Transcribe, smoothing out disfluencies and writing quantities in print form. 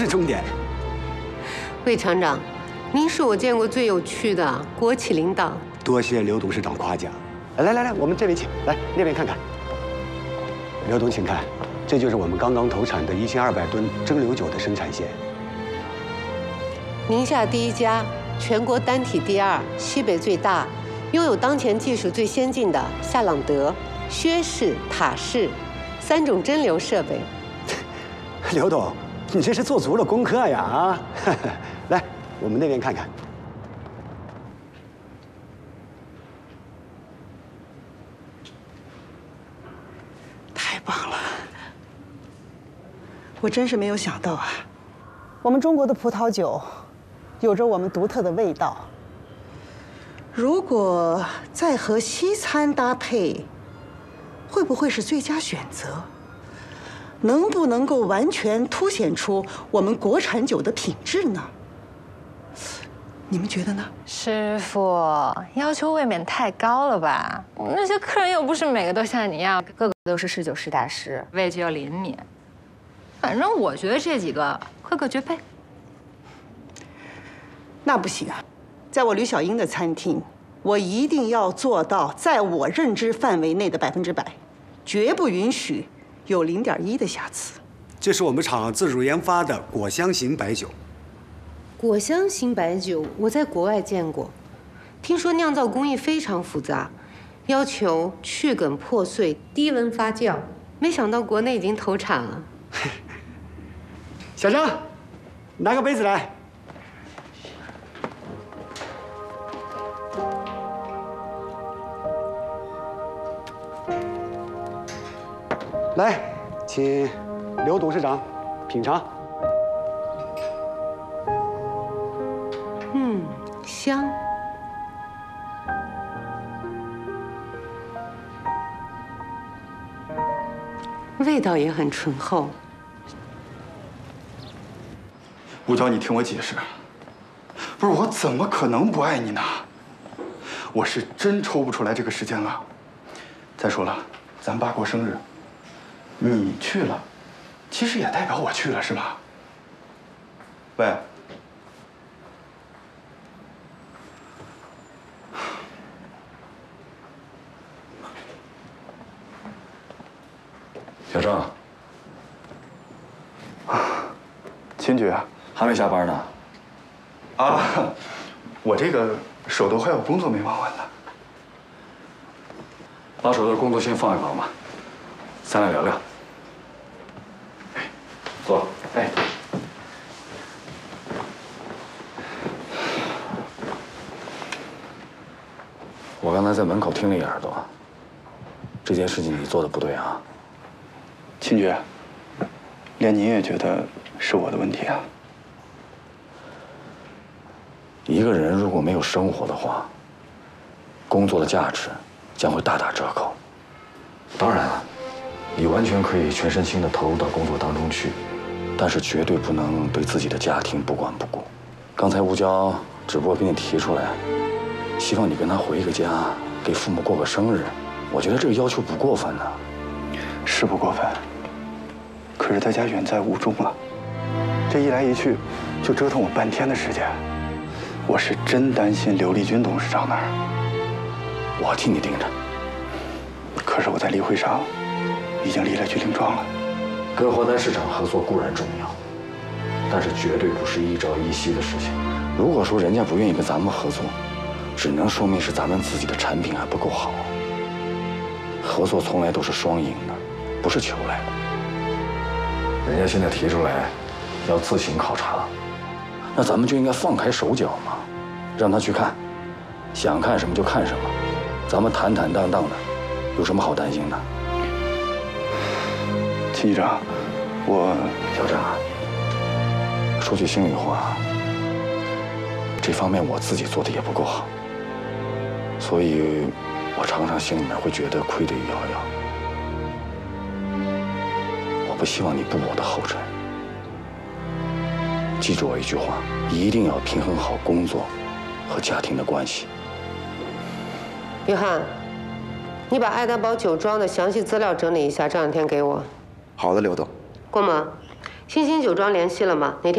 终点。 魏厂长，您是我见过最有趣的国企领导。 多谢刘董事长夸奖。来，我们这边请，来那边看看。刘董，请看，这就是我们刚刚投产的1200吨蒸馏酒的生产线。 宁夏第一家，全国单体第2，西北最大，拥有当前技术最先进的夏朗德、薛氏、塔氏3种蒸馏设备。 刘董，你这是做足了功课呀啊！来，我们那边看看。 太棒了！我真是没有想到啊，我们中国的葡萄酒有着我们独特的味道。如果再和西餐搭配，会不会是最佳选择？能不能够完全凸显出我们国产酒的品质呢？你们觉得呢？ 师傅要求未免太高了吧？那些客人又不是每个都像你一样，个个都是侍酒师大师，味觉又灵敏。反正我觉得这几个个个绝配。 那不行啊，在我吕小英的餐厅，我一定要做到在我认知范围内的100%，绝不允许有0.1的瑕疵。 这是我们厂自主研发的果香型白酒。 果香型白酒我在国外见过，听说酿造工艺非常复杂，要求去梗破碎、低温发酵。没想到国内已经投产了。 小张，拿个杯子来。来，请刘董事长品尝。 香。味道也很醇厚。 吴娇，你听我解释，不是我怎么可能不爱你呢？我是真抽不出来这个时间了。再说了，咱爸过生日，你去了，其实也代表我去了，是吧？喂。 小郑， 秦局还没下班呢。 啊，我这个手头还有工作没忙完呢。 把手头的工作先放一放吧，咱俩聊聊。坐。 哎。 我刚才在门口听了一耳朵，这件事情你做的不对啊。 秦局，连您也觉得是我的问题啊？ 一个人如果没有生活的话，工作的价值将会大打折扣。当然，你完全可以全身心的投入到工作当中去，但是绝对不能对自己的家庭不管不顾。刚才吴娇只不过给你提出来，希望你跟她回个家，给父母过个生日。我觉得这个要求不过分呢。 是不过分，可是在家远在吴中啊，这一来一去，就折腾我半天的时间。我是真担心刘立军董事长那儿， 我替你盯着。 可是我在例会上已经立了决定状了。 跟华南市场合作固然重要，但是绝对不是一朝一夕的事情。如果说人家不愿意跟咱们合作，只能说明是咱们自己的产品还不够好。合作从来都是双赢的，不是求来的。人家现在提出来要自行考察，那咱们就应该放开手脚嘛，让他去看，想看什么就看什么，咱们坦坦荡荡的，有什么好担心的？ 秦局长， 小张啊，说句心里话，这方面我自己做的也不够好，所以我常常心里面会觉得愧对于瑶瑶。我不希望你步我的后尘。记住我一句话，一定要平衡好工作和家庭的关系。 约翰，你把爱达堡酒庄的详细资料整理一下，这2天给我。 好的，刘董。 郭萌，新兴酒庄联系了吗？哪天？